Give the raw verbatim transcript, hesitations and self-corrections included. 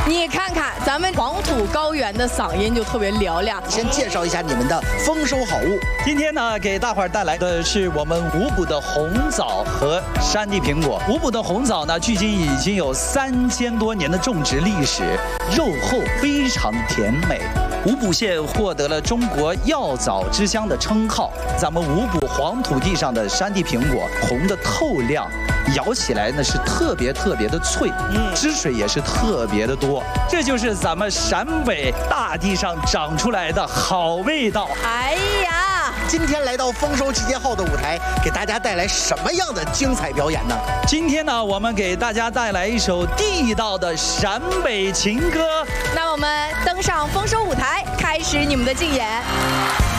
你看看咱们黄土高原的嗓音就特别嘹亮。 先介绍一下你们的丰收好物。 今天呢，给大伙儿带来的是我们五补的红枣和山地苹果。五补的红枣呢，距今已经有三千多年的种植历史，肉厚，非常甜美。五补县获得了中国药枣之乡的称号。咱们五补黄土地上的山地苹果，红的透亮，咬起来呢是特别特别的脆，嗯，汁水也是特别的多。这就是咱们陕北大地上长出来的好味道。 哎呀， 今天来到丰收集结号的舞台，给大家带来什么样的精彩表演呢？ 今天呢，我们给大家带来一首地道的陕北情歌。 那我们登上丰收舞台，开始你们的竞演。